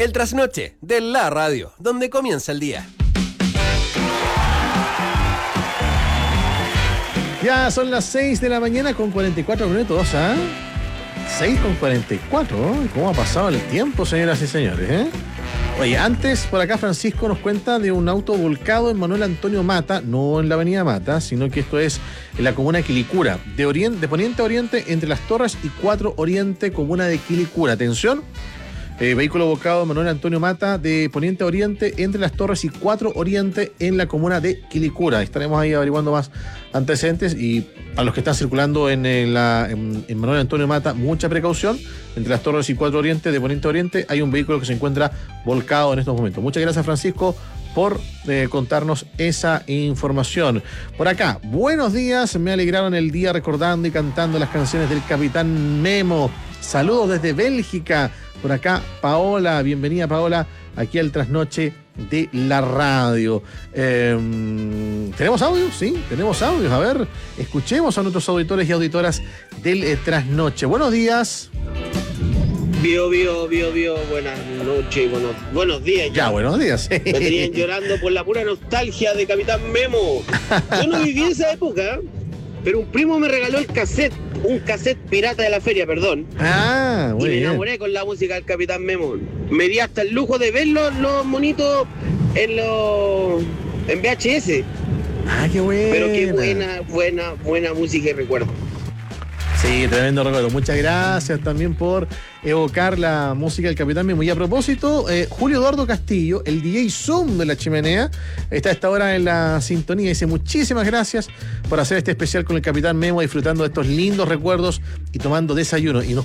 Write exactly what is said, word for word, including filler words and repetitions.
El trasnoche de la radio, donde comienza el día. Ya son las seis de la mañana con cuarenta y cuatro minutos, ¿ah? ¿eh? seis con cuarenta y cuatro, ¿eh? ¿Cómo ha pasado el tiempo, señoras y señores, eh? Oye, antes, por acá Francisco nos cuenta de un auto volcado en Manuel Antonio Mata, no en la avenida Mata, sino que esto es en la comuna de Quilicura, de, orient- de poniente a oriente entre Las Torres y cuatro Oriente, comuna de Quilicura. Atención. Eh, vehículo volcado Manuel Antonio Mata de poniente a oriente entre Las Torres y cuatro Oriente en la comuna de Quilicura. Estaremos ahí averiguando más antecedentes y a los que están circulando en, el, la, en, en Manuel Antonio Mata, mucha precaución. Entre Las Torres y cuatro Oriente de poniente a oriente hay un vehículo que se encuentra volcado en estos momentos. Muchas gracias, Francisco, por eh, contarnos esa información. Por acá, buenos días, me alegraron el día recordando y cantando las canciones del Capitán Memo. Saludos desde Bélgica. Por acá, Paola, bienvenida Paola, aquí al trasnoche de la radio. Eh, ¿Tenemos audios? Sí, tenemos audios. A ver, escuchemos a nuestros auditores y auditoras del eh, trasnoche. Buenos días. Bio, bio, bio, bio, buenas noches, buenos, buenos días. Ya, ya buenos días. Me tenían llorando por la pura nostalgia de Capitán Memo. Yo no viví esa época, pero un primo me regaló el cassette, un cassette pirata de la feria, perdón. Ah, muy y me bien. enamoré con la música del Capitán Memo. Me di hasta el lujo de ver los, los monitos en los en V H S. Ah, qué buena. Pero qué buena, buena, buena música y recuerdo. Sí, tremendo recuerdo. Muchas gracias también por evocar la música del Capitán Memo. Y a propósito, eh, Julio Eduardo Castillo, el D J Zoom de La Chimenea, está a esta hora en la sintonía. Dice muchísimas gracias por hacer este especial con el Capitán Memo, disfrutando de estos lindos recuerdos y tomando desayuno. Y nos